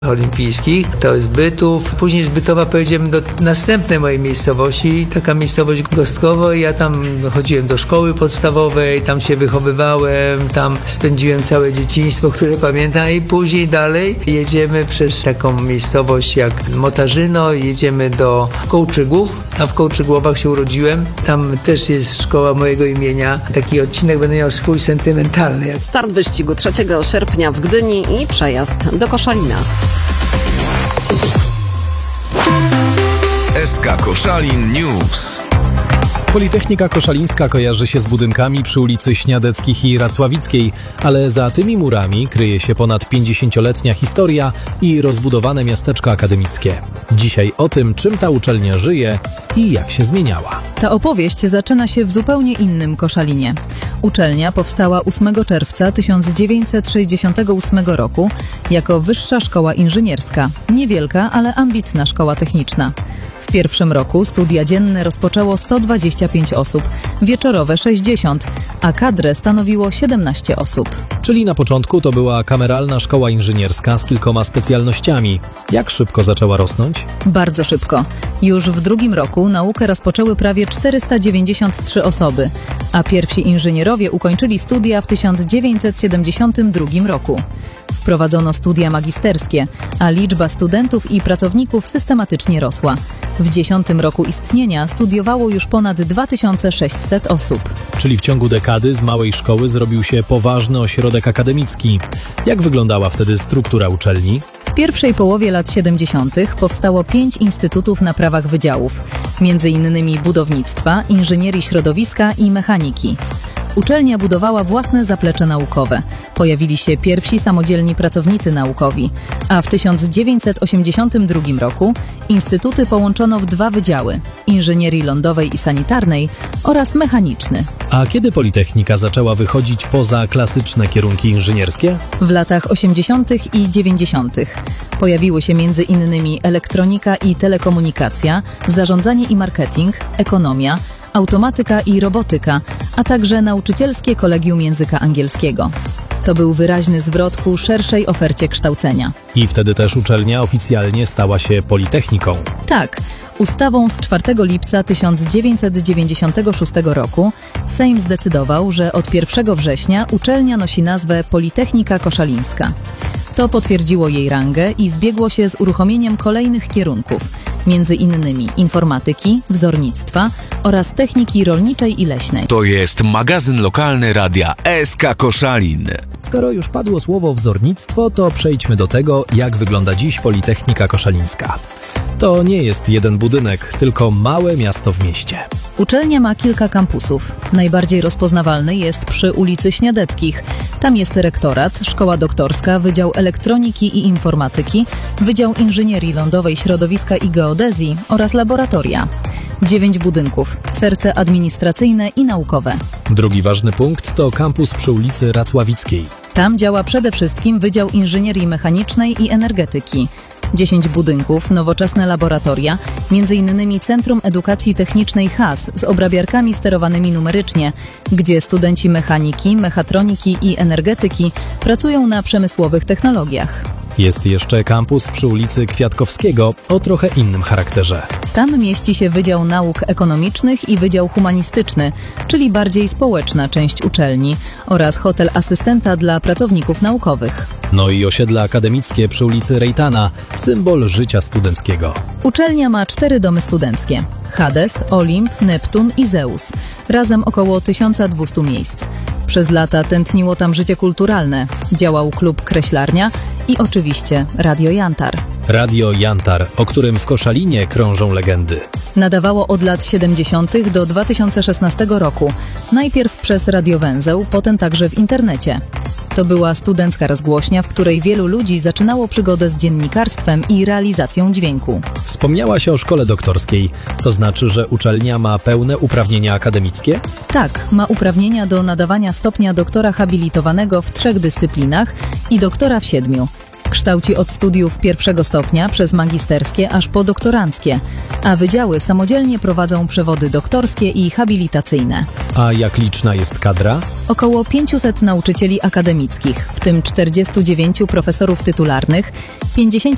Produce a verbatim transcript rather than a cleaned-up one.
Olimpijskich, to jest Bytów. Później z Bytowa pojedziemy do następnej mojej miejscowości, taka miejscowość Gostkowo. Ja tam chodziłem do szkoły podstawowej, tam się wychowywałem, tam spędziłem całe dzieciństwo, które pamiętam, i później dalej jedziemy przez taką miejscowość jak Motarzyno, jedziemy do Kołczygłów, a w Kołczygłowach się urodziłem. Tam też jest szkoła mojego imienia. Taki odcinek będę miał swój sentymentalny. Start wyścigu trzeciego sierpnia w Gdyni i przejazd do Koszalina. S K Koszalin News. Politechnika Koszalińska kojarzy się z budynkami przy ulicy Śniadeckich i Racławickiej, ale za tymi murami kryje się ponad pięćdziesięcioletnia historia i rozbudowane miasteczko akademickie. Dzisiaj o tym, czym ta uczelnia żyje i jak się zmieniała. Ta opowieść zaczyna się w zupełnie innym Koszalinie. Uczelnia powstała ósmego czerwca tysiąc dziewięćset sześćdziesiątego ósmego roku jako Wyższa Szkoła Inżynierska. Niewielka, ale ambitna szkoła techniczna. W pierwszym roku studia dzienne rozpoczęło sto dwadzieścia pięć osób, wieczorowe sześćdziesiąt, a kadrę stanowiło siedemnaście osób. Czyli na początku to była kameralna szkoła inżynierska z kilkoma specjalnościami. Jak szybko zaczęła rosnąć? Bardzo szybko. Już w drugim roku naukę rozpoczęły prawie czterysta dziewięćdziesiąt trzy osoby, a pierwsi inżynierowie ukończyli studia w tysiąc dziewięćset siedemdziesiątym drugim roku. Wprowadzono studia magisterskie, a liczba studentów i pracowników systematycznie rosła. W dziesiątym roku istnienia studiowało już ponad dwa tysiące sześćset osób. Czyli w ciągu dekady z małej szkoły zrobił się poważny ośrodek akademicki. Jak wyglądała wtedy struktura uczelni? W pierwszej połowie lat siedemdziesiątych powstało pięć instytutów na prawach wydziałów, między innymi budownictwa, inżynierii środowiska i mechaniki. Uczelnia budowała własne zaplecze naukowe. Pojawili się pierwsi samodzielni pracownicy naukowi, a w tysiąc dziewięćset osiemdziesiątym drugim roku instytuty połączono w dwa wydziały – inżynierii lądowej i sanitarnej oraz mechaniczny. A kiedy Politechnika zaczęła wychodzić poza klasyczne kierunki inżynierskie? W latach osiemdziesiątych i dziewięćdziesiątych pojawiły się między innymi elektronika i telekomunikacja, zarządzanie i marketing, ekonomia, automatyka i robotyka, a także nauczycielskie kolegium języka angielskiego. To był wyraźny zwrot ku szerszej ofercie kształcenia. I wtedy też uczelnia oficjalnie stała się Politechniką. Tak. Ustawą z czwartego lipca tysiąc dziewięćset dziewięćdziesiątego szóstego roku Sejm zdecydował, że od pierwszego września uczelnia nosi nazwę Politechnika Koszalińska. To potwierdziło jej rangę i zbiegło się z uruchomieniem kolejnych kierunków, między innymi informatyki, wzornictwa oraz techniki rolniczej i leśnej. To jest magazyn lokalny radia S K Koszalin. Skoro już padło słowo wzornictwo, to przejdźmy do tego, jak wygląda dziś Politechnika Koszalińska. To nie jest jeden budynek, tylko małe miasto w mieście. Uczelnia ma kilka kampusów. Najbardziej rozpoznawalny jest przy ulicy Śniadeckich. Tam jest rektorat, szkoła doktorska, Wydział Elektroniki i Informatyki, Wydział Inżynierii Lądowej, Środowiska i Geodezji oraz laboratoria. Dziewięć budynków, serce administracyjne i naukowe. Drugi ważny punkt to kampus przy ulicy Racławickiej. Tam działa przede wszystkim Wydział Inżynierii Mechanicznej i Energetyki. Dziesięć budynków, nowoczesne laboratoria, między innymi Centrum Edukacji Technicznej H A S z obrabiarkami sterowanymi numerycznie, gdzie studenci mechaniki, mechatroniki i energetyki pracują na przemysłowych technologiach. Jest jeszcze kampus przy ulicy Kwiatkowskiego o trochę innym charakterze. Tam mieści się Wydział Nauk Ekonomicznych i Wydział Humanistyczny, czyli bardziej społeczna część uczelni, oraz hotel asystenta dla pracowników naukowych. No i osiedle akademickie przy ulicy Rejtana, symbol życia studenckiego. Uczelnia ma cztery domy studenckie: Hades, Olimp, Neptun i Zeus. Razem około tysiąc dwieście miejsc. Przez lata tętniło tam życie kulturalne. Działał klub Kreślarnia i oczywiście Radio Jantar. Radio Jantar, o którym w Koszalinie krążą legendy. Nadawało od lat siedemdziesiątych do dwa tysiące szesnastego roku. Najpierw przez radiowęzeł, potem także w internecie. To była studencka rozgłośnia, w której wielu ludzi zaczynało przygodę z dziennikarstwem i realizacją dźwięku. Wspomniałaś o szkole doktorskiej. To znaczy, że uczelnia ma pełne uprawnienia akademickie? Tak, ma uprawnienia do nadawania stopnia doktora habilitowanego w trzech dyscyplinach i doktora w siedmiu. Kształci od studiów pierwszego stopnia przez magisterskie aż po doktoranckie, a wydziały samodzielnie prowadzą przewody doktorskie i habilitacyjne. A jak liczna jest kadra? Około pięciuset nauczycieli akademickich, w tym czterdziestu dziewięciu profesorów tytularnych, pięćdziesięciu